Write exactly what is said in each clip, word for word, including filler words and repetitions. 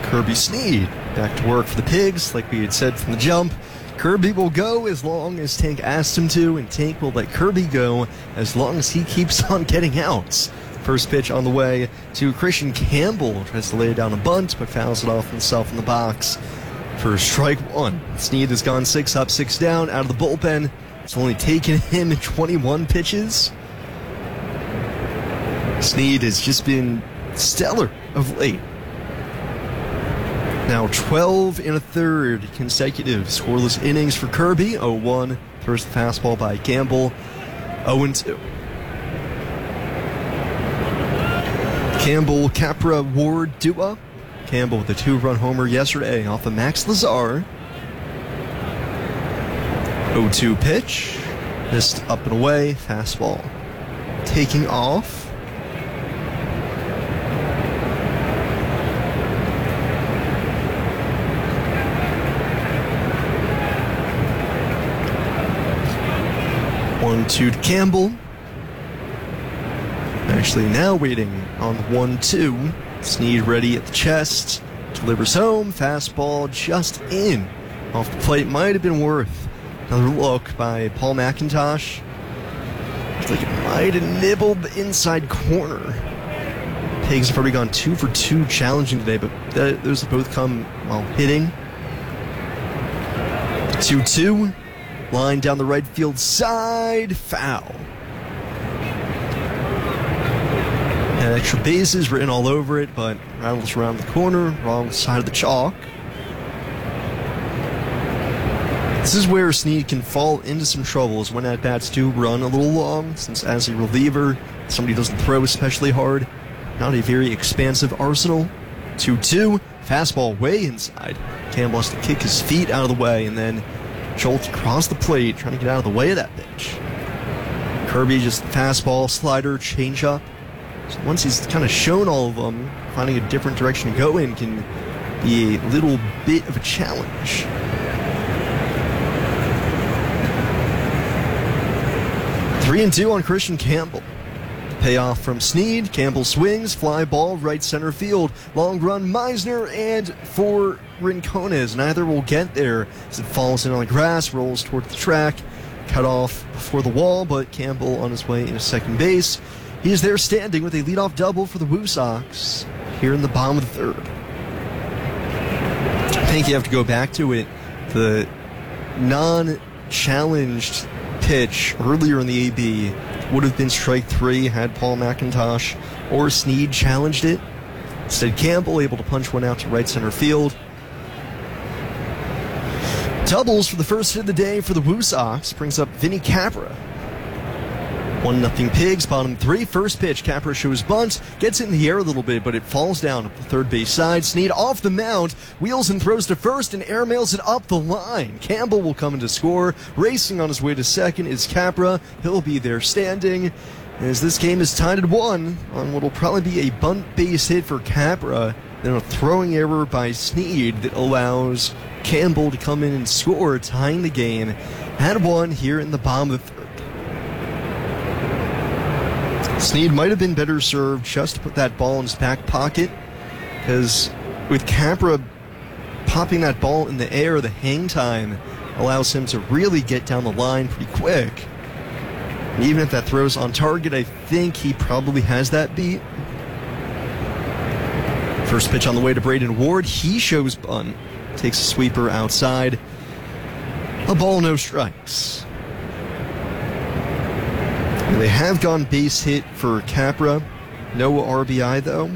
Kirby Sneed back to work for the Pigs, like we had said from the jump. Kirby will go as long as Tank asks him to, and Tank will let Kirby go as long as he keeps on getting outs. First pitch on the way to Christian Campbell. Tries to lay down a bunt, but fouls it off himself in the box for strike one. Sneed has gone six up, six down out of the bullpen. It's only taken him twenty-one pitches. Sneed has just been stellar of late. Now twelve and a third consecutive scoreless innings for Kirby. oh one. Throws the fastball by Campbell. oh and two. Campbell, Capra, Ward, Dua. Campbell with a two-run homer yesterday off of Max Lazar. oh two pitch. Missed up and away. Fastball taking off. one two to Campbell. Actually now waiting on one two. Sneed ready at the chest. Delivers home. Fastball just in. Off the plate. Might have been worth another look by Paul McIntosh. Looks like it might have nibbled the inside corner. Pigs have already gone two for two challenging today, but that, those have both come while hitting. two two. Line down the right field side. Foul. And extra bases written all over it, but rattles around the corner, wrong side of the chalk. This is where Sneed can fall into some troubles when at-bats do run a little long, since as a reliever, somebody doesn't throw especially hard. Not a very expansive arsenal. two two. Fastball way inside. Campbell has to kick his feet out of the way, and then jolt across the plate, trying to get out of the way of that pitch. Kirby just fastball, slider, changeup. So once he's kind of shown all of them, finding a different direction to go in can be a little bit of a challenge. Three and two on Christian Campbell. Payoff from Sneed. Campbell swings, fly ball, right center field. Long run, Meisner, and for Rincones. Neither will get there as it falls in on the grass, rolls towards the track, cut off before the wall, but Campbell on his way into second base. He is there standing with a leadoff double for the Woo Sox here in the bottom of the third. I think you have to go back to it. The non-challenged pitch earlier in the A B would have been strike three had Paul McIntosh or Sneed challenged it. Instead, Campbell able to punch one out to right center field. Doubles for the first hit of the day for the Woo Sox brings up Vinny Capra. one nothing Pigs, bottom three. First pitch, Capra shows bunt, gets it in the air a little bit, but it falls down up the third base side. Sneed off the mound, wheels and throws to first, and airmails it up the line. Campbell will come in to score. Racing on his way to second is Capra. He'll be there standing, as this game is tied at one on what will probably be a bunt base hit for Capra, then a throwing error by Sneed that allows Campbell to come in and score, tying the game at one here in the bottom of the third. Sneed might have been better served just to put that ball in his back pocket, because with Capra popping that ball in the air, the hang time allows him to really get down the line pretty quick. And even if that throws on target, I think he probably has that beat. First pitch on the way to Braden Ward. He shows bunt. Takes a sweeper outside. A ball, no strikes. And they have gone base hit for Capra. No R B I, though.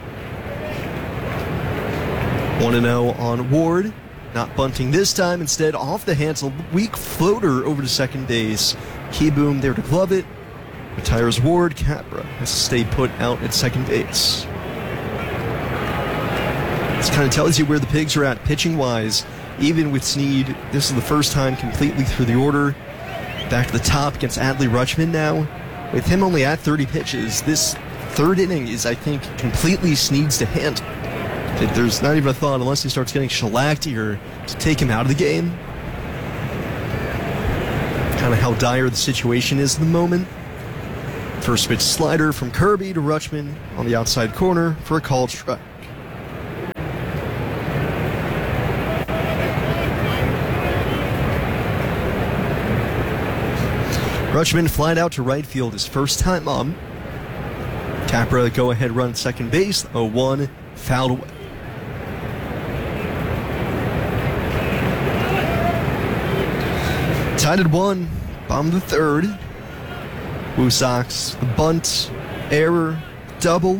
one and oh on Ward. Not bunting this time. Instead, off the hands, a weak floater over to second base. Keyboom there to glove it. Retires Ward. Capra has to stay put out at second base. This kind of tells you where the Pigs are at pitching-wise. Even with Sneed, this is the first time completely through the order. Back to the top against Adley Rutschman now. With him only at thirty pitches, this third inning is, I think, completely Sneed's to handle. There's not even a thought, unless he starts getting shellacked here, to take him out of the game. Kind of how dire the situation is at the moment. First pitch slider from Kirby to Rutschman on the outside corner for a called strike. Rutschman flied out to right field his first time up. Capra go-ahead run at second base. oh one, fouled away. Tied at one, bottom of the third. Woo Sox, the bunt, error, double.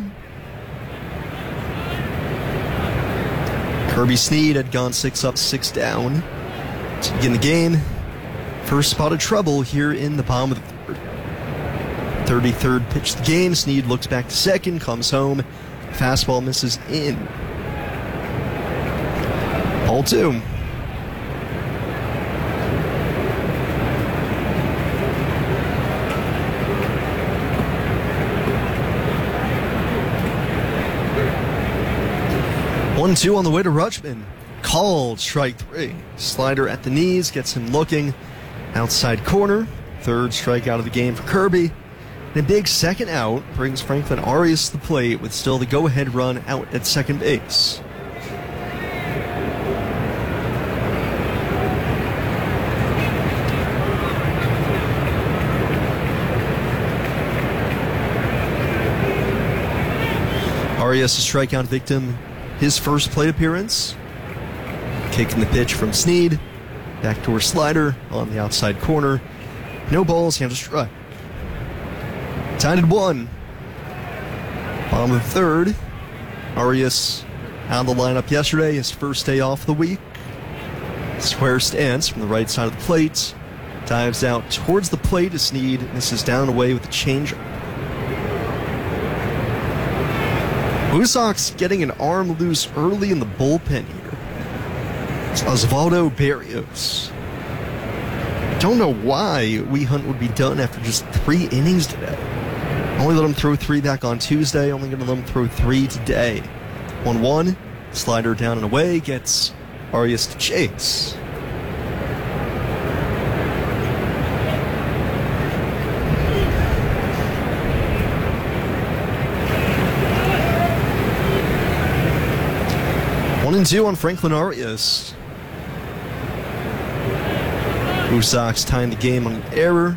Kirby Snead had gone six up, six down to begin the game. First spot of trouble here in the bottom of the third. thirty-third pitch of the game. Snead looks back to second, comes home. Fastball misses in. Ball two. one two on the way to Rutschman. Called strike three. Slider at the knees, gets him looking. Outside corner. Third strikeout of the game for Kirby. And a big second out brings Franklin Arias to the plate with still the go-ahead run out at second base. Arias, a strikeout victim. His first plate appearance. Kicking the pitch from Snead. Backdoor slider on the outside corner. No balls, and a strike. Tied at one. Bottom of the third. Arias out of the lineup yesterday, his first day off of the week. Square stance from the right side of the plate. Dives out towards the plate as Snead misses down and away with a changeup. Blue Sox getting an arm loose early in the bullpen here. It's Osvaldo Berrios. Don't know why Wee Hunt would be done after just three innings today. Only let him throw three back on Tuesday. Only going to let him throw three today. one one. Slider down and away. Gets Arias to chase. One and two on Franklin Arias. Blue Sox tying the game on an error.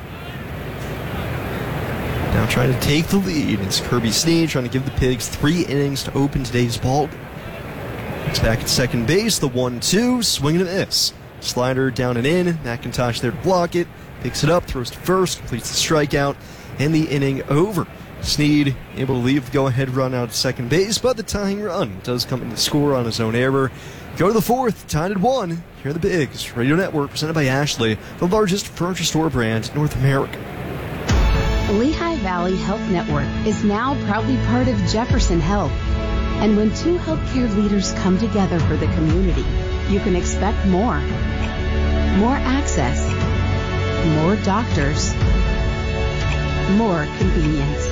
Now trying to take the lead. It's Kirby Snead trying to give the Pigs three innings to open today's ball game. It's back at second base. The one two. Swing and a miss. Slider down and in. McIntosh there to block it. Picks it up. Throws to first. Completes the strikeout. And the inning over. Snead able to leave the go-ahead run out at second base, but the tying run does come in to score on his own error. Go to the fourth. Tied at one. Here are the Bigs. Radio Network presented by Ashley, the largest furniture store brand in North America. Lehigh Valley Health Network is now proudly part of Jefferson Health. And when two healthcare leaders come together for the community, you can expect more. More access. More doctors. More convenience.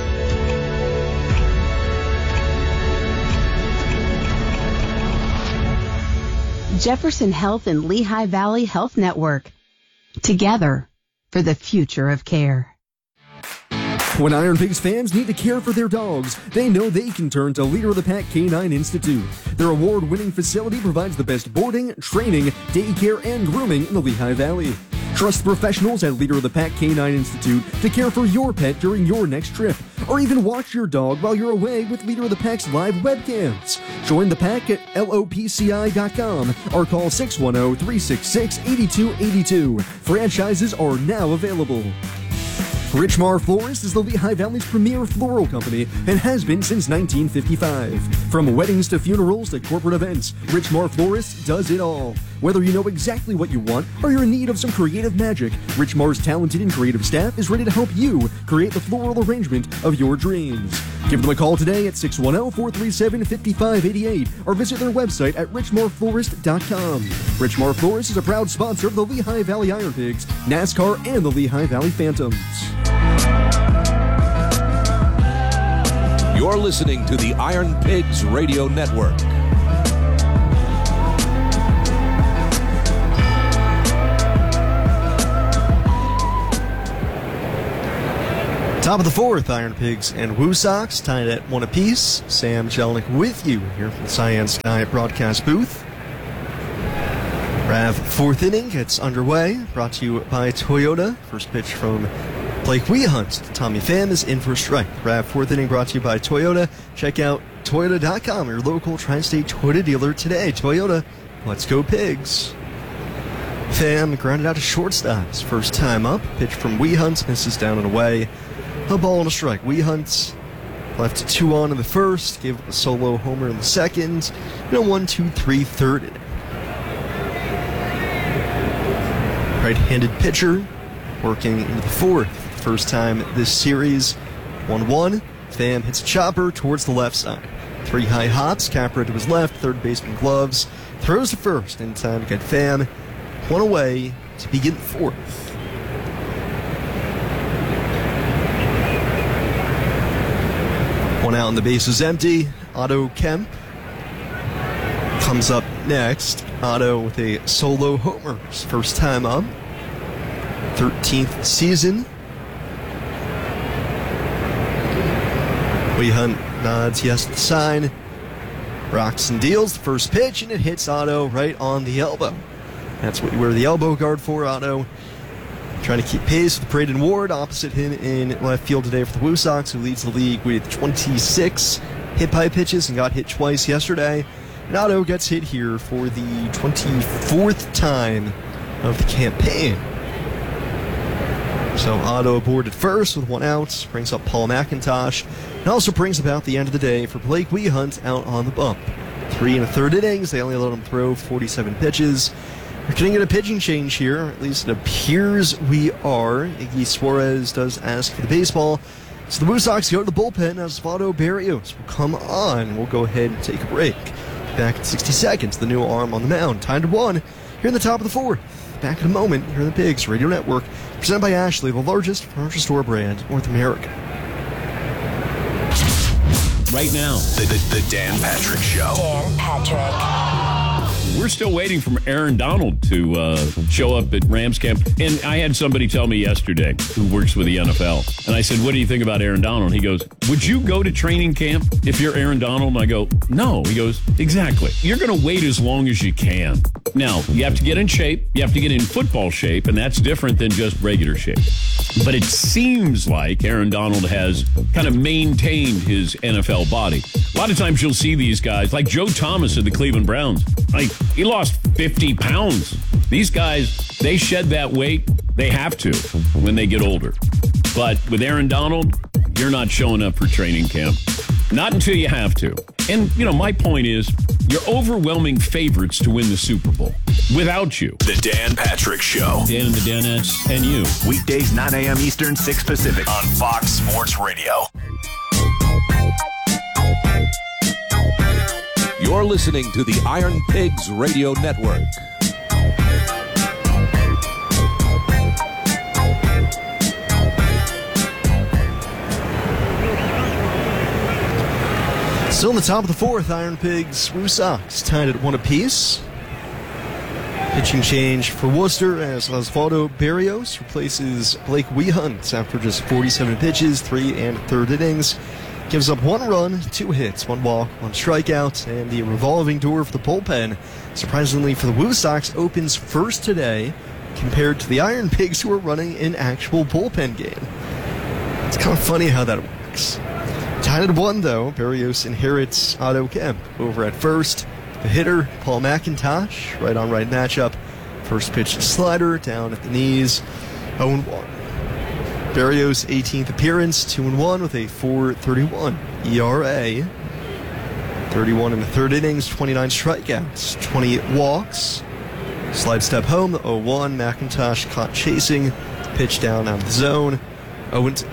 Jefferson Health and Lehigh Valley Health Network. Together for the future of care. When Iron Pigs fans need to care for their dogs, they know they can turn to Leader of the Pack Canine Institute. Their award-winning facility provides the best boarding, training, daycare, and grooming in the Lehigh Valley. Trust professionals at Leader of the Pack Canine Institute to care for your pet during your next trip, or even watch your dog while you're away with Leader of the Pack's live webcams. Join the pack at L O P C I dot com or call six one zero, three six six, eight two eight two. Franchises are now available. Richmar Florist is the Lehigh Valley's premier floral company and has been since nineteen fifty-five. From weddings to funerals to corporate events, Richmar Florist does it all. Whether you know exactly what you want or you're in need of some creative magic, Richmar's talented and creative staff is ready to help you create the floral arrangement of your dreams. Give them a call today at six one zero, four three seven, five five eight eight or visit their website at richmar florist dot com. Richmar Florist is a proud sponsor of the Lehigh Valley Iron Pigs, NASCAR, and the Lehigh Valley Phantoms. You're listening to the Iron Pigs Radio Network. Top of the fourth, Iron Pigs and Woo Sox tied at one apiece. Sam Jelinek with you here from the Cyan Sky broadcast booth. Rav fourth inning gets underway, brought to you by Toyota. First pitch from Blake Wehunt. Tommy Pham is in for a strike. Rav fourth inning brought to you by Toyota. Check out Toyota dot com, your local Tri-State Toyota dealer today. Toyota, let's go Pigs. Pham grounded out to shortstop. His first time up. Pitch from Wehunt, misses down and away. A ball and a strike. Wehunt left two on in the first, gave up a solo homer in the second. And a one two three third inning. Right-handed pitcher working into the fourth. First time this series. one one. Pham hits a chopper towards the left side. Three high hops. Capra to his left. Third baseman gloves. Throws to first in time to get Pham one away to begin the fourth. One out and the base is empty. Otto Kemp comes up next. Otto with a solo homer. His first time up. thirteenth season. Wehunt nods yes to the sign. Rocks and deals the first pitch, and it hits Otto right on the elbow. That's what you wear the elbow guard for, Otto. Trying to keep pace with Braden Ward opposite him in left field today for the Woo Sox, who leads the league with twenty-six hit by pitches and got hit twice yesterday. And Otto gets hit here for the twenty-fourth time of the campaign. So Otto aboard at first with one out, brings up Paul McIntosh, and also brings about the end of the day for Blake Wehunt out on the bump. Three and a third innings, they only let him throw forty-seven pitches. We're going to get a pitching change here, or at least it appears we are. Iggy Suarez does ask for the baseball. So the Woo Sox go to the bullpen as Osvaldo Berrios will come on. We'll go ahead and take a break. Back in sixty seconds, the new arm on the mound. Time to one here in the top of the fourth. Back in a moment here in the Pigs Radio Network, presented by Ashley, the largest furniture store brand in North America. Right now, the, the, the Dan Patrick Show. Dan Patrick. We're still waiting for Aaron Donald to uh, show up at Rams camp. And I had somebody tell me yesterday who works with the N F L. And I said, what do you think about Aaron Donald? He goes, would you go to training camp if you're Aaron Donald? And I go, no. He goes, exactly. You're going to wait as long as you can. Now, you have to get in shape. You have to get in football shape. And that's different than just regular shape. But it seems like Aaron Donald has kind of maintained his N F L body. A lot of times you'll see these guys, like Joe Thomas of the Cleveland Browns. Like, he lost fifty pounds. These guys, they shed that weight. They have to when they get older. But with Aaron Donald, you're not showing up for training camp. Not until you have to. And, you know, my point is, you're overwhelming favorites to win the Super Bowl. Without you. The Dan Patrick Show. Dan and the Danettes and you. Weekdays, nine a.m. Eastern, six Pacific. On Fox Sports Radio. You're listening to the Iron Pigs Radio Network. Still in the top of the fourth, Iron Pigs, Woo Sox tied at one apiece. Pitching change for Worcester as Osvaldo Berrios replaces Blake Wehunt after just forty-seven pitches, three and a third innings. Gives up one run, two hits, one walk, one strikeout, and the revolving door for the bullpen, surprisingly for the Woo Sox, opens first today compared to the Iron Pigs, who are running an actual bullpen game. It's kind of funny how that works. Tied at one, though, Berrios inherits Otto Kemp over at first. The hitter, Paul McIntosh, right on right matchup. First pitch slider down at the knees, oh and one. Berrios' eighteenth appearance, two and one with a four thirty-one E R A. thirty-one in the third innings, twenty-nine strikeouts, twenty walks. Slide step home, oh one. McIntosh caught chasing, pitch down out of the zone, oh and two.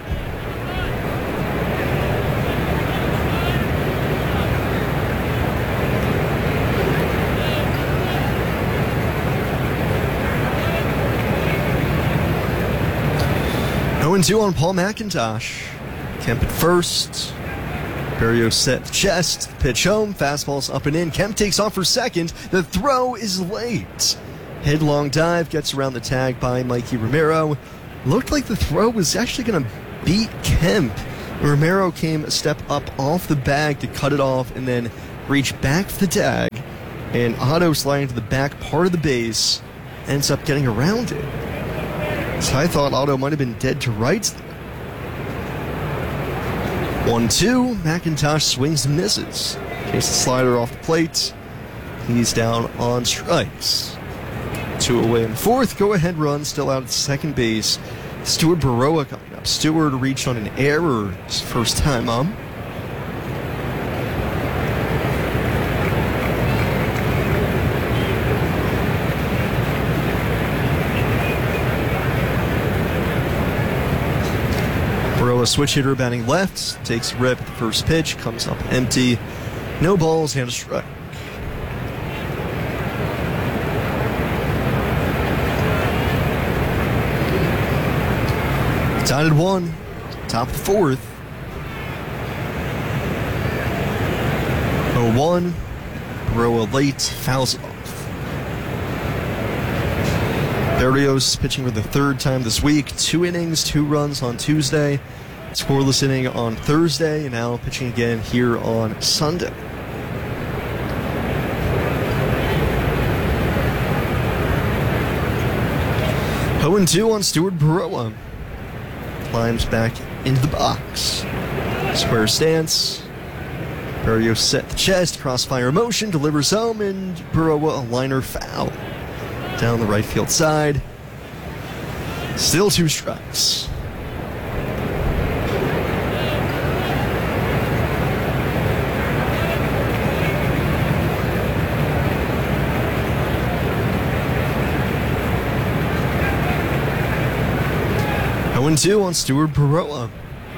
oh and two on Paul McIntosh. Kemp at first. Berrios set the chest. Pitch home. Fastball's up and in. Kemp takes off for second. The throw is late. Headlong dive gets around the tag by Mikey Romero. Looked like the throw was actually going to beat Kemp. Romero came a step up off the bag to cut it off and then reach back for the tag. And Otto sliding to the back part of the base ends up getting around it. So I thought Otto might have been dead to rights there. one two, McIntosh swings and misses. Takes the slider off the plate. He's down on strikes. Two away in the fourth. Go-ahead run still out at second base. Stuart Baroa coming up. Stewart reached on an error his first time up. Baroa switch hitter batting left. Takes a rip at the first pitch. Comes up empty. No balls and a strike. Tied at one, top of the fourth. oh one, Baroa late, fouls off. Berrios pitching for the third time this week. Two innings, two runs on Tuesday. Scoreless inning on Thursday, and now pitching again here on Sunday. oh two on Stuart Baroa. Climbs back into the box. Square stance. Berrios set the chest, crossfire motion, delivers home, and Baroa a liner foul. Down the right field side. Still two strikes. oh two on Stuart Baroa.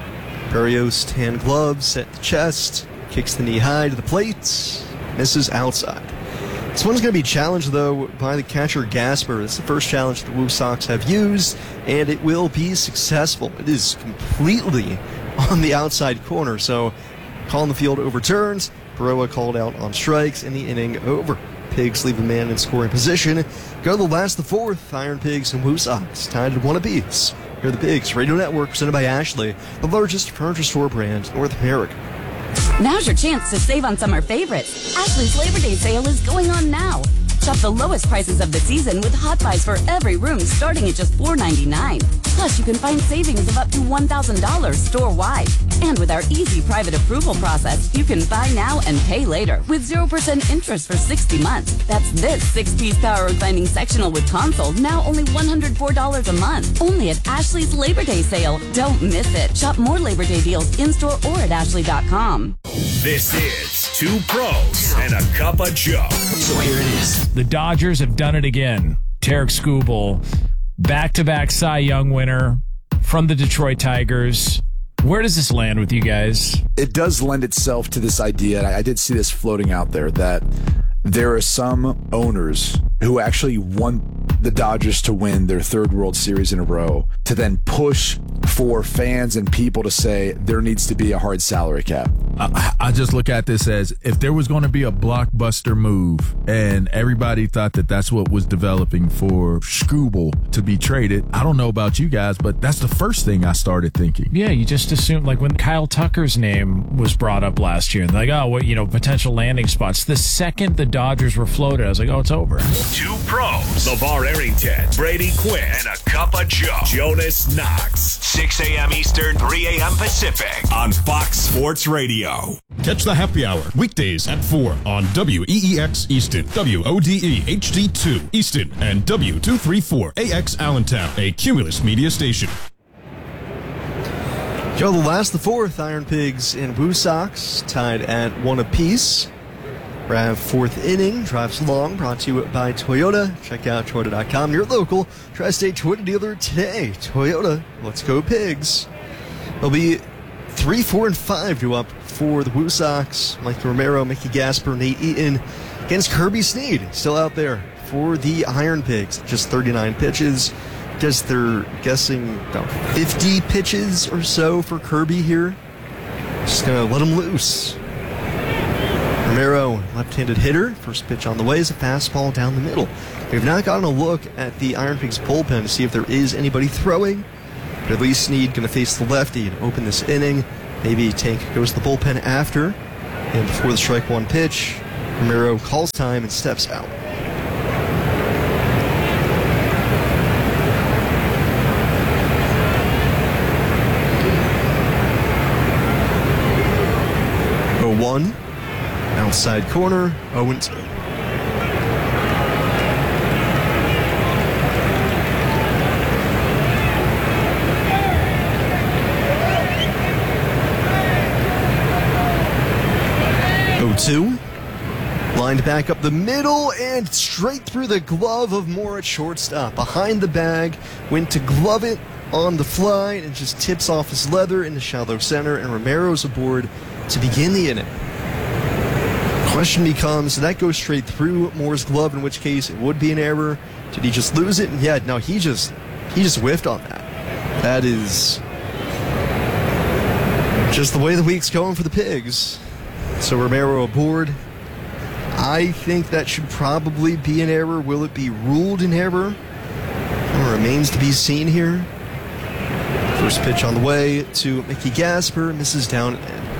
Berrios tan glove, set the chest, kicks the knee high to the plate, misses outside. This one's going to be challenged, though, by the catcher Gasper. It's the first challenge the Woo Sox have used, and it will be successful. It is completely on the outside corner, so call on the field overturns. Baroa called out on strikes, and the inning over. Pigs leave a man in scoring position. Go to the last of the fourth. Iron Pigs and Woo Sox tied at one apiece. Here are the Pigs Radio Network, presented by Ashley, the largest furniture store brand in North America. Now's your chance to save on summer favorites. Ashley's Labor Day sale is going on now. Shop the lowest prices of the season with hot buys for every room starting at just four ninety-nine. Plus, you can find savings of up to one thousand dollars store-wide. And with our easy private approval process, you can buy now and pay later with zero percent interest for sixty months. That's this six-piece power reclining sectional with console, now only one hundred four dollars a month. Only at Ashley's Labor Day sale. Don't miss it. Shop more Labor Day deals in-store or at ashley dot com. This is Two Pros and a Cup of Joe. So here it is. The Dodgers have done it again. Tarek Skubal, back-to-back Cy Young winner from the Detroit Tigers. Where does this land with you guys? It does lend itself to this idea, and I did see this floating out there, that there are some owners who actually want the Dodgers to win their third World Series in a row to then push for fans and people to say there needs to be a hard salary cap. I, I just look at this as if there was going to be a blockbuster move and everybody thought that that's what was developing for Skubal to be traded. I don't know about you guys, but that's the first thing I started thinking. Yeah, you just assumed, like when Kyle Tucker's name was brought up last year, and like, oh, what, you know, potential landing spots. The second the Dodgers were floated, I was like, oh, it's over. Two Pros, LeVar Arrington, Brady Quinn, and a Cup of Joe. Jonas Knox. six a.m. Eastern, three a.m. Pacific on Fox Sports Radio. Catch the happy hour weekdays at four on W E E X Easton, W O D E H D two Easton, and W two thirty-four A X Allentown, a Cumulus media station. Joe, the last, the fourth, Iron Pigs and Woo Sox tied at one apiece. Rav fourth inning, drives along, brought to you by Toyota. Check out Toyota dot com, your local Tri-State Toyota dealer today. Toyota, let's go Pigs. It'll be three, four, and five to up for the Woo Sox. Mike Romero, Mickey Gasper, Nate Eaton against Kirby Snead, still out there for the Iron Pigs. Just thirty-nine pitches. Guess they're guessing about fifty pitches or so for Kirby here. Just gonna let him loose. Romero, left-handed hitter. First pitch on the way is a fastball down the middle. We've not gotten a look at the Iron Pigs bullpen to see if there is anybody throwing. But at least Snead going to face the lefty and open this inning. Maybe Tank goes to the bullpen after. And before the strike one pitch, Romero calls time and steps out. oh one. Outside corner, oh and two. oh two. Lined back up the middle and straight through the glove of Moore at shortstop. Behind the bag, went to glove it on the fly and just tips off his leather into shallow center, and Romero's aboard to begin the inning. Question becomes, did that go straight through Moore's glove, in which case it would be an error? Did he just lose it? And yeah, no, he just he just whiffed on that. That is just the way the week's going for the Pigs. So Romero aboard. I think that should probably be an error. Will it be ruled an error? It remains to be seen here. First pitch on the way to Mickey Gasper, misses down and in.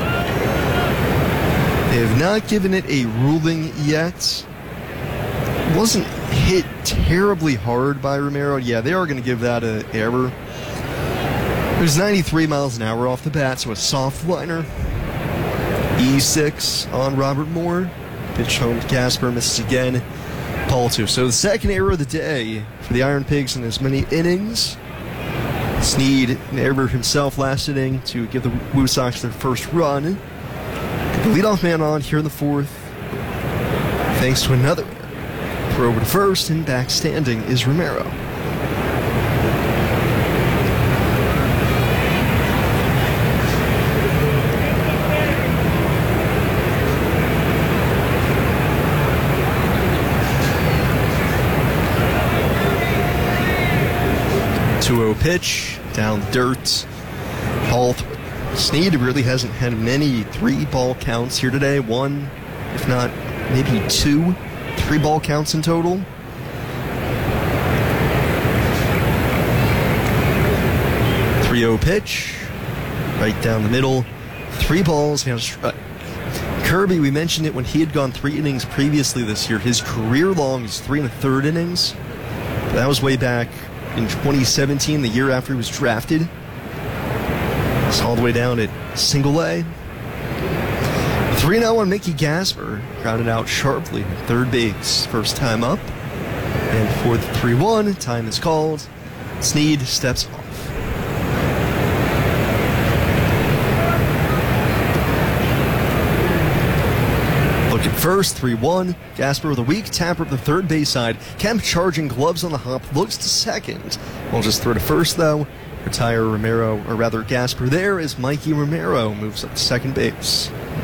They have not given it a ruling yet. It wasn't hit terribly hard by Romero. Yeah, they are going to give that an error. There's ninety-three miles an hour off the bat, so a soft liner. E six on Robert Moore. Pitch home to Gasper, misses again. Ball two. So the second error of the day for the Iron Pigs in as many innings. Snead, an error himself last inning to give the Woo Sox their first run. Get the leadoff man on here in the fourth. Thanks to another error. Throw over to first, and back standing is Romero. two oh pitch, down dirt, ball three. Snead really hasn't had many three ball counts here today. One, if not maybe two, three ball counts in total. three oh pitch, right down the middle, three balls and a strike. Kirby, we mentioned it when he had gone three innings previously this year. His career long is three and a third innings. That was way back in twenty seventeen, the year after he was drafted. It's all the way down at single A. three oh on Mickey Gasper, grounded out sharply at third base, first time up. And for the three one, time is called. Snead steps off. Looking first, three one. Gasper with a weak tapper up the third base side. Kemp charging, gloves on the hop, looks to second. We'll just throw to first, though. Retire Romero, or rather Gasper there, as Mikey Romero moves up to second base.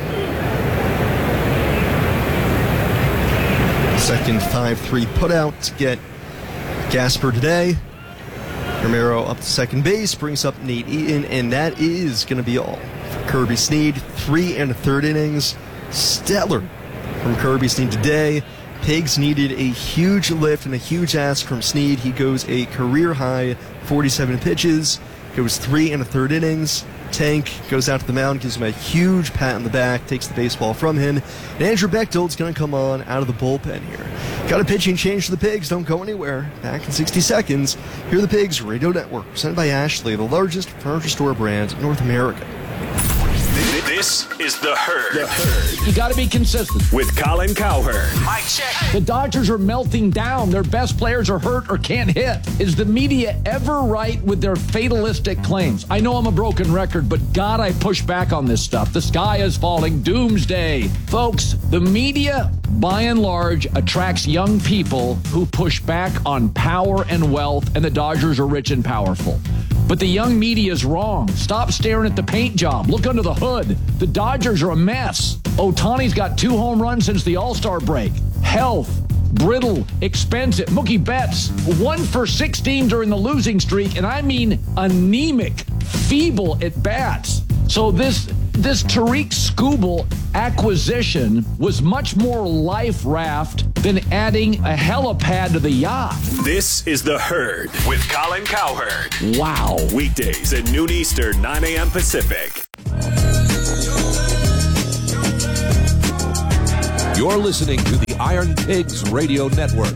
Second five three putout to get Gasper today. Romero up to second base, brings up Nate Eaton, and that is going to be all for Kirby Snead. Three and a third innings. Stellar from Kirby Snead today. Pigs needed a huge lift and a huge ask from Snead. He goes a career-high forty-seven pitches, goes three and a third innings. Tank goes out to the mound, gives him a huge pat on the back, takes the baseball from him. And Andrew Bechtold's going to come on out of the bullpen here. Got a pitching change for the Pigs. Don't go anywhere. Back in sixty seconds. Here are the Pigs Radio Network, presented by Ashley, the largest furniture store brand in North America. This is The Herd. The Herd. You got to be consistent. With Colin Cowherd. Mike check. The Dodgers are melting down. Their best players are hurt or can't hit. Is the media ever right with their fatalistic claims? I know I'm a broken record, but God, I push back on this stuff. The sky is falling. Doomsday. Folks, the media, by and large, attracts young people who push back on power and wealth, and the Dodgers are rich and powerful. But the young media is wrong. Stop staring at the paint job. Look under the hood. The Dodgers are a mess. Ohtani's got two home runs since the All-Star break. Health, brittle, expensive. Mookie Betts, one for sixteen during the losing streak, and I mean anemic, feeble at bats. So this this Tariq Skubal acquisition was much more life raft than adding a helipad to the yacht. This is The Herd with Colin Cowherd. Wow. Weekdays at noon Eastern, nine a.m. Pacific. You're listening to the Iron Pigs Radio Network.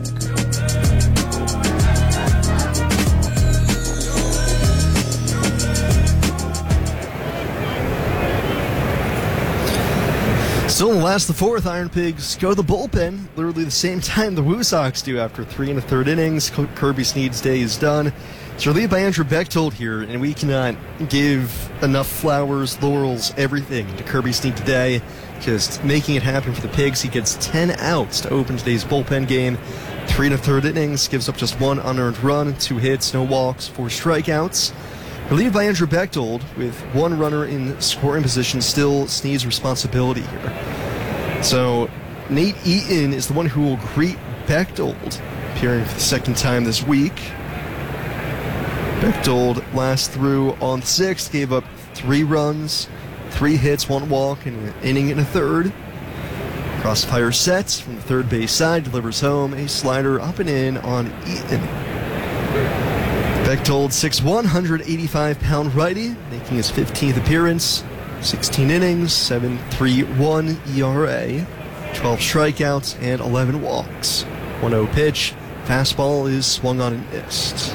Still in the last of the fourth, Iron Pigs go to the bullpen, literally the same time the Woo Sox do after three and a third innings. Kirby Snead's day is done. It's relieved by Andrew Bechtold here, and we cannot give enough flowers, laurels, everything to Kirby Snead today. Just making it happen for the Pigs. He gets ten outs to open today's bullpen game. Three and a third innings, gives up just one unearned run, two hits, no walks, four strikeouts. Relieved by Andrew Bechtold with one runner in scoring position, still Snead's responsibility here. So Nate Eaton is the one who will greet Bechtold, appearing for the second time this week. Bechtold last through on the sixth, gave up three runs, three hits, one walk, and an inning and a third. Crossfire sets from the third base side, delivers home a slider up and in on Eaton. Bechtold, six one, one eighty-five pound righty, making his fifteenth appearance, sixteen innings, seven point three one E R A, twelve strikeouts, and eleven walks. one oh pitch, fastball is swung on and missed.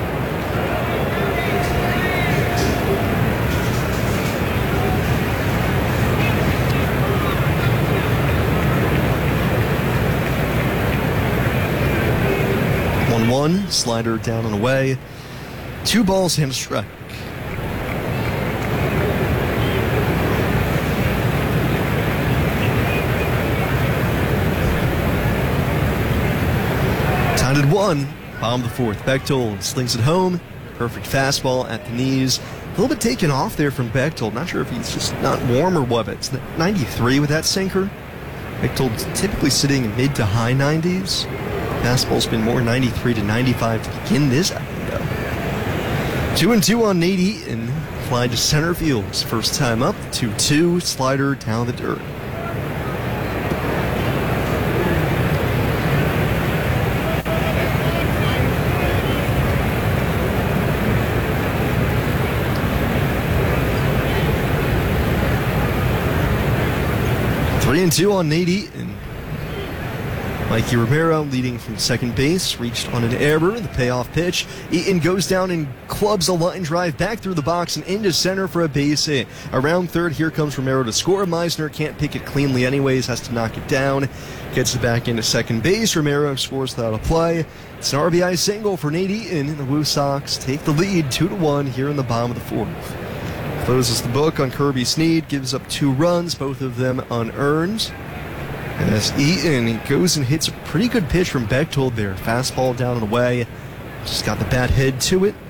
one one, slider down and away. Two balls and a strike. Tied at one, bottom of the fourth. Bechtold slings it home. Perfect fastball at the knees. A little bit taken off there from Bechtold. Not sure if he's just not warm or what, but it's ninety-three with that sinker. Bechtold's typically sitting mid to high nineties. Fastball's been more ninety-three to ninety-five to begin this outing, though. Two and two on Nate Eaton. Fly to center field. His first time up. two two. Slider down the dirt. Three and two on Nate Eaton. Mikey Romero leading from second base, reached on an error, the payoff pitch. Eaton goes down and clubs a line drive back through the box and into center for a base hit. Around third, here comes Romero to score. Meisner can't pick it cleanly anyways, has to knock it down. Gets it back into second base. Romero scores without a play. It's an R B I single for Nate Eaton, and the Woo Sox take the lead two to one here in the bottom of the fourth. Closes the book on Kirby Snead, gives up two runs, both of them unearned. As Eaton goes and hits a pretty good pitch from Bechtold there. Fastball down and away. Just got the bat head to it.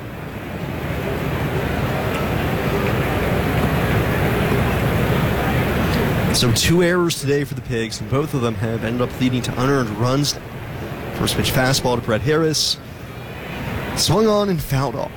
So two errors today for the Pigs, and both of them have ended up leading to unearned runs. First pitch fastball to Brett Harris. Swung on and fouled off.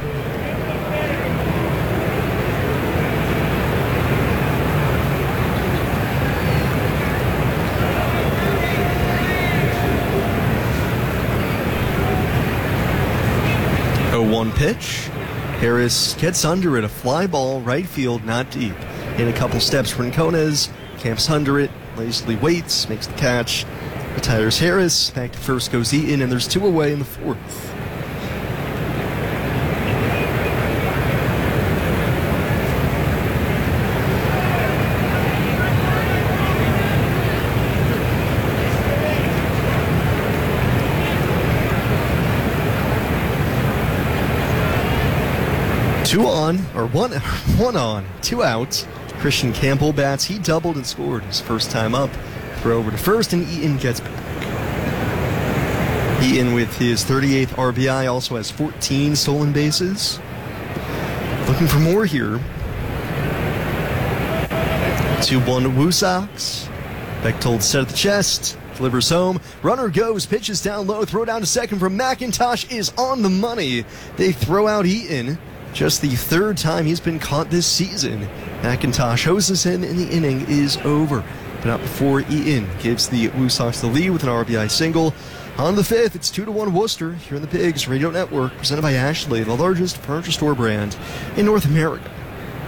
oh one pitch. Harris gets under it. A fly ball, right field, not deep. In a couple steps, Rincones camps under it, lazily waits, makes the catch, retires Harris. Back to first goes Eaton, and there's two away in the fourth. Two on, or one, one on, two outs. Christian Campbell bats. He doubled and scored his first time up. Throw over to first, and Eaton gets back. Eaton with his thirty-eighth R B I also has fourteen stolen bases. Looking for more here. two one Woo Sox. Bechtold set at the chest. Delivers home. Runner goes. Pitches down low. Throw down to second from McIntosh is on the money. They throw out Eaton. Just the third time he's been caught this season. McIntosh hoses him, and the inning is over. But not before Eaton gives the Woo Sox the lead with an R B I single. On the fifth, it's two to one Worcester here in the Pigs Radio Network, presented by Ashley, the largest furniture store brand in North America.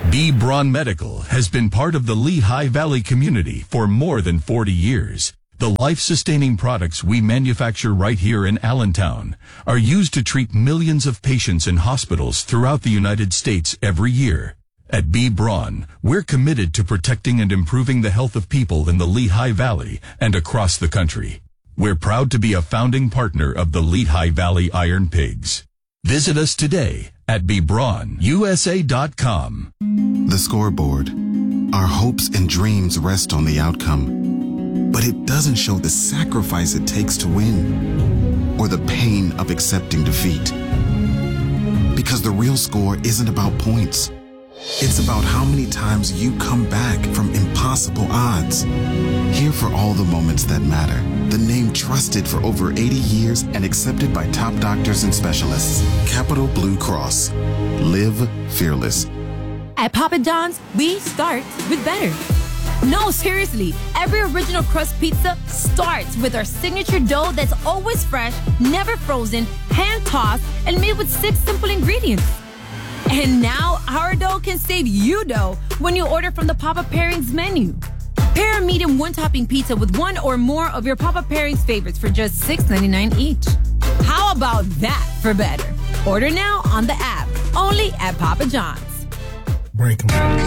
B. Braun Medical has been part of the Lehigh Valley community for more than forty years. The life-sustaining products we manufacture right here in Allentown are used to treat millions of patients in hospitals throughout the United States every year. At B. Braun, we're committed to protecting and improving the health of people in the Lehigh Valley and across the country. We're proud to be a founding partner of the Lehigh Valley Iron Pigs. Visit us today at b braun u s a dot com. The scoreboard. Our hopes and dreams rest on the outcome, but it doesn't show the sacrifice it takes to win or the pain of accepting defeat. Because the real score isn't about points. It's about how many times you come back from impossible odds. Here for all the moments that matter. The name trusted for over eighty years and accepted by top doctors and specialists. Capital Blue Cross. Live fearless. At Papa John's, we start with better. No, seriously, every original crust pizza starts with our signature dough that's always fresh, never frozen, hand-tossed, and made with six simple ingredients. And now, our dough can save you dough when you order from the Papa Pairings menu. Pair a medium one-topping pizza with one or more of your Papa Pairings favorites for just six ninety-nine each. How about that for better? Order now on the app, only at Papa John's. Break 'em.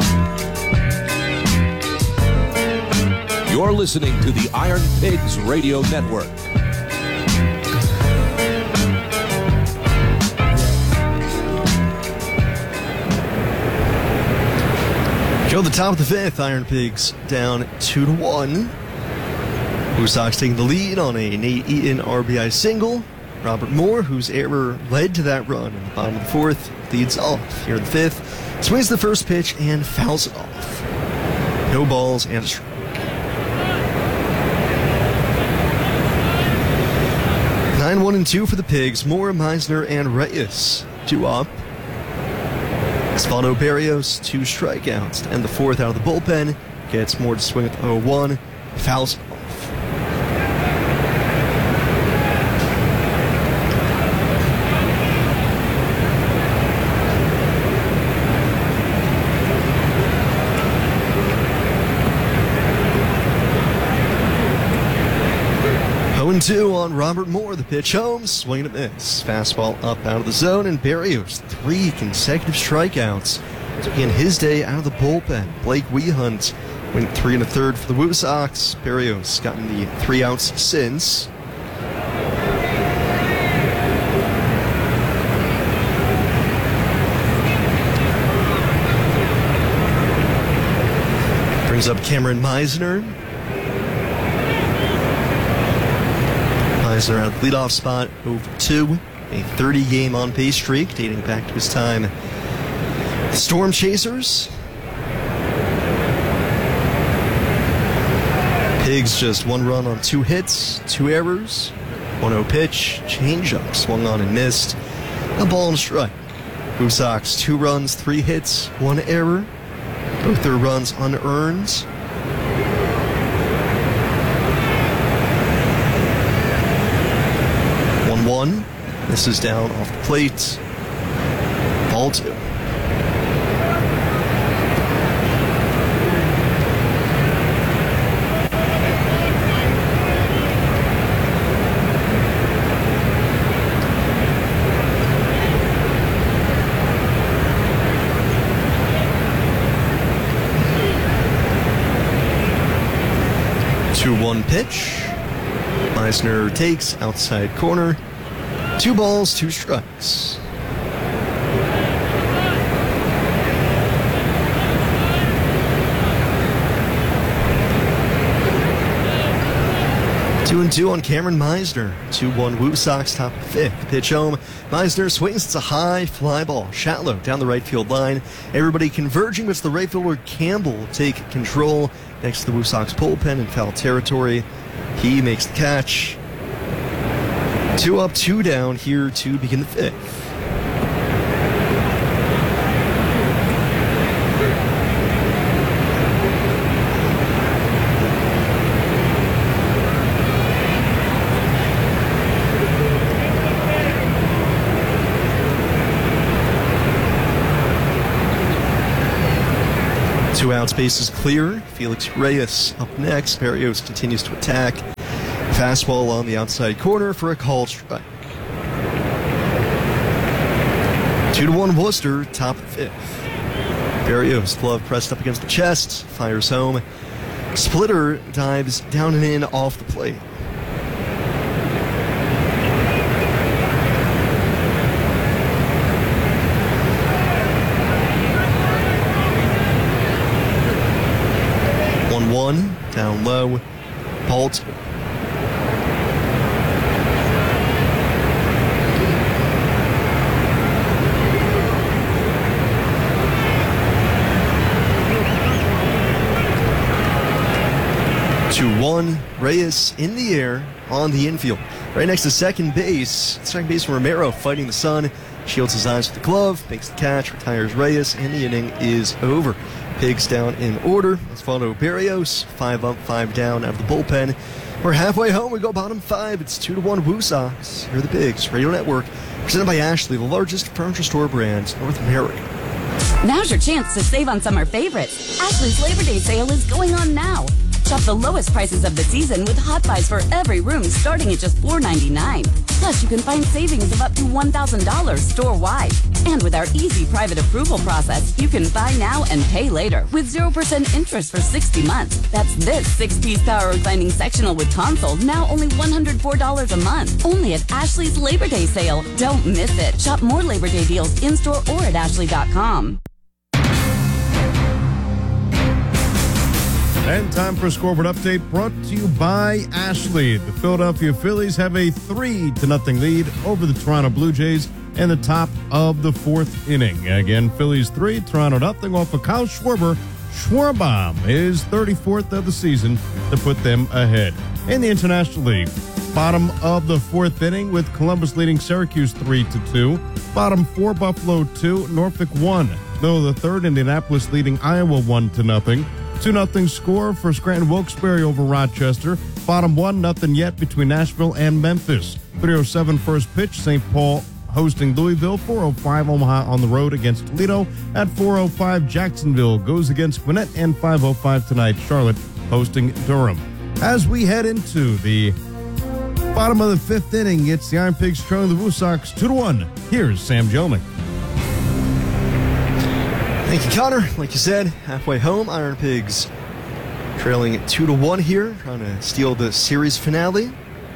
You're listening to the Iron Pigs Radio Network. Go to the top of the fifth. Iron Pigs down two to one. Blue Sox taking the lead on a Nate Eaton R B I single. Robert Moore, whose error led to that run in the bottom of the fourth, leads off here in the fifth. Swings the first pitch and fouls it off. No balls and a strike. nine one and two for the Pigs. Moore, Meisner, and Reyes. Two up. Osvaldo Berrios, two strikeouts. And the fourth out of the bullpen. Gets Moore to swing at oh one. Fouls it off. oh and two on Robert Moore. The pitch home, swing and a miss. Fastball up out of the zone, and Berrios, three consecutive strikeouts to begin his day out of the bullpen. Blake Wehunt went three and a third for the Woo Sox. Berrios gotten the three outs since. Brings up Cameron Meisner. Meisner at the leadoff spot, oh for two, a thirty-game on-base streak dating back to his time. The Storm Chasers. Pigs just one run on two hits, two errors, one oh pitch, changeup swung on and missed, a ball and a strike. Blue Sox two runs, three hits, one error, both their runs unearned. One. This is down off the plate. Ball two. two one pitch. Meisner takes outside corner. Two balls, two strikes. Two and two on Cameron Meisner. two one Woo Sox, top of the fifth. Pitch home. Meisner swings. It's a high fly ball. Shallow down the right field line. Everybody converging, but it's the right fielder Campbell will take control next to the Woo Sox bullpen in foul territory. He makes the catch. Two up, two down here to begin the fifth. Two outs, bases clear. Felix Reyes up next. Berrios continues to attack. Fastball on the outside corner for a called strike. Two to one Worcester, top of fifth. Berrios, glove pressed up against the chest, fires home. Splitter dives down and in off the plate. one one, down low, ball two. two one, Reyes in the air on the infield. Right next to second base, second baseman Romero fighting the sun, shields his eyes with the glove, makes the catch, retires Reyes, and the inning is over. Pigs down in order. Osvaldo Berrios, five up, five down out of the bullpen. We're halfway home. We go bottom five. It's two to one Woo Sox. Here are the Pigs Radio Network, presented by Ashley, the largest furniture store brand in North America. Now's your chance to save on summer favorites. Ashley's Labor Day sale is going on now. Shop the lowest prices of the season with Hot Buys for every room starting at just four ninety-nine. Plus, you can find savings of up to one thousand dollars store-wide. And with our easy private approval process, you can buy now and pay later with zero percent interest for sixty months. That's this six-piece power reclining sectional with console, now only one hundred four dollars a month. Only at Ashley's Labor Day sale. Don't miss it. Shop more Labor Day deals in-store or at ashley dot com. And time for a scoreboard update brought to you by Ashley. The Philadelphia Phillies have a three to nothing lead over the Toronto Blue Jays in the top of the fourth inning. Again, Phillies three, Toronto nothing off of Kyle Schwarber. Schwarbaum is thirty-fourth of the season to put them ahead. In the International League, bottom of the fourth inning with Columbus leading Syracuse three to two. Bottom four, Buffalo two, Norfolk one. Middle of the third, Indianapolis leading Iowa one to nothing. two nothing score for Scranton Wilkes-Barre over Rochester. Bottom one, nothing yet between Nashville and Memphis. three oh seven first pitch, Saint Paul hosting Louisville. four oh five Omaha on the road against Toledo. At four oh five, Jacksonville goes against Gwinnett. And five oh five tonight, Charlotte hosting Durham. As we head into the bottom of the fifth inning, it's the Iron Pigs trailing the Woo Sox two to one. Here's Sam Jelnick. Thank you, Connor. Like you said, halfway home, Iron Pigs trailing two to one here, trying to steal the series finale.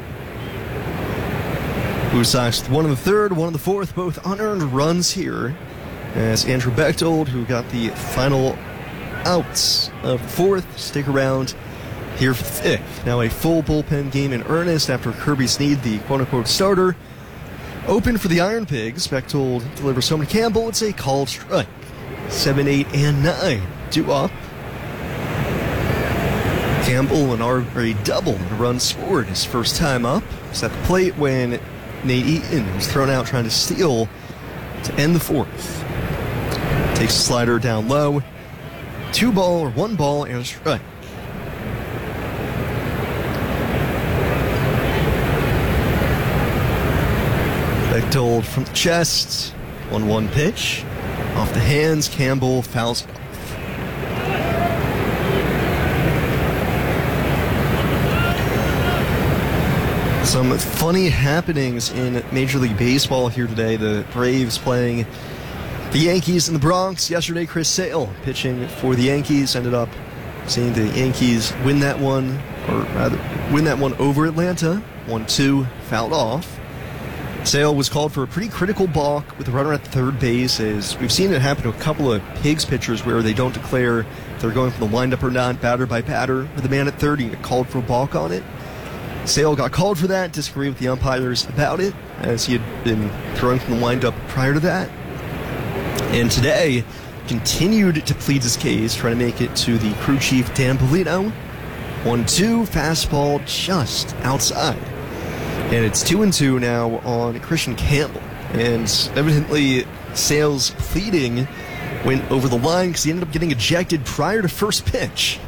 Blue Sox one in the third, one in the fourth, both unearned runs here. As Andrew Bechtold, who got the final outs of the fourth, stick around here for the fifth. Now a full bullpen game in earnest after Kirby Snead, the quote-unquote starter, open for the Iron Pigs. Bechtold delivers home to Campbell. It's a called strike. Seven, eight, and nine. Two up. Campbell and a double and a run scored his first time up. He's at the plate when Nate Eaton was thrown out trying to steal to end the fourth. Takes a slider down low. Two ball or one ball and a strike. Bechtold from the chest. one one pitch. Off the hands, Campbell fouls it off. Some funny happenings in Major League Baseball here today. The Braves playing the Yankees in the Bronx. Yesterday, Chris Sale pitching for the Yankees ended up seeing the Yankees win that one, or rather win that one over Atlanta. one two, fouled off. Sale was called for a pretty critical balk with the runner at third base, as we've seen it happen to a couple of Pigs pitchers where they don't declare if they're going for the windup or not, batter by batter, with the man at third, he got called for a balk on it. Sale got called for that, disagreed with the umpires about it, as he had been throwing from the windup prior to that. And today, continued to plead his case, trying to make it to the crew chief, Dan Polito. one two, fastball just outside. And it's two and two now on Christian Campbell. And evidently, Sale's pleading went over the line because he ended up getting ejected prior to first pitch.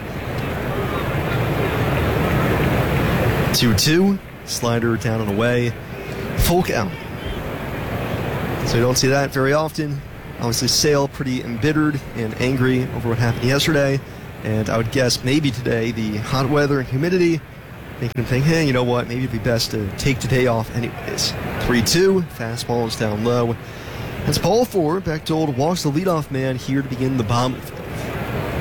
two two, slider down and away, full count. So you don't see that very often. Obviously, Sale pretty embittered and angry over what happened yesterday. And I would guess maybe today the hot weather and humidity making him think, hey, you know what, maybe it'd be best to take today off anyways. three two, fastball is down low. As Paul Ford, back to old, walks the leadoff man here to begin the bottom of the fifth.